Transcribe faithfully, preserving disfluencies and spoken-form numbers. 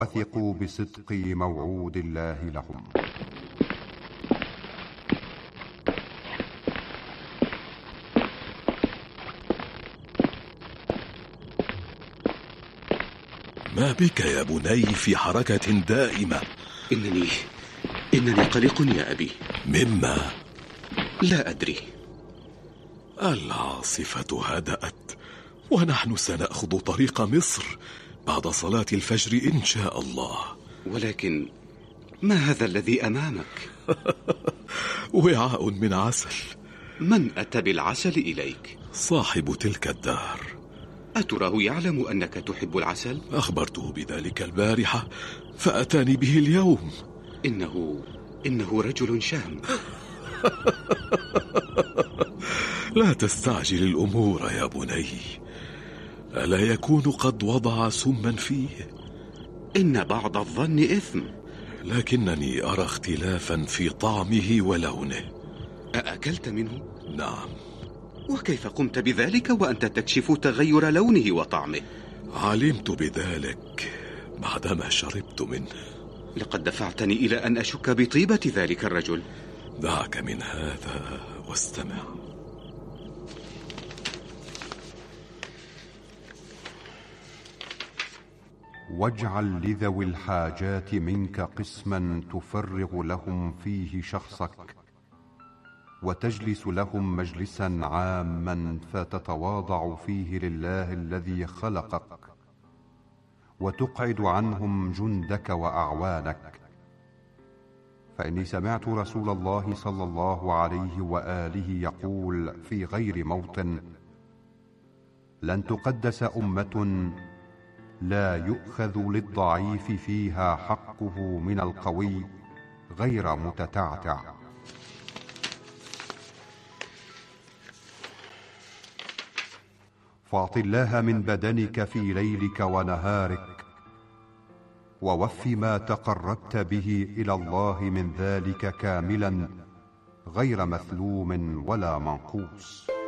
وثقوا بصدق موعود الله لهم. ما بك يا بني في حركة دائمة؟ إنني إنني قلق يا أبي. مما؟ لا أدري. العاصفة هدأت ونحن سنأخذ طريق مصر بعد صلاة الفجر إن شاء الله. ولكن ما هذا الذي أمامك؟ وعاء من عسل. من أتى بالعسل إليك؟ صاحب تلك الدار. أتراه يعلم أنك تحب العسل؟ أخبرته بذلك البارحة فأتاني به اليوم. إنه إنه رجل شهم. لا تستعجل الأمور يا بني، ألا يكون قد وضع سما فيه؟ إن بعض الظن إثم، لكنني أرى اختلافا في طعمه ولونه. أأكلت منه؟ نعم. وكيف قمت بذلك وأنت تكشف تغير لونه وطعمه؟ علمت بذلك بعدما شربت منه. لقد دفعتني إلى أن أشك بطيبة ذلك الرجل. دعك من هذا واستمع. واجعل لذوي الحاجات منك قسما تفرغ لهم فيه شخصك، وتجلس لهم مجلسا عاما فتتواضع فيه لله الذي خلقك، وتقعد عنهم جندك وأعوانك. فإني سمعت رسول الله صلى الله عليه وآله يقول في غير موطن: لن تقدس أمة لا يؤخذ للضعيف فيها حقه من القوي غير متتعتع. فاعط الله من بدنك في ليلك ونهارك، ووف ما تقربت به إلى الله من ذلك كاملا غير مثلوم ولا منقوص.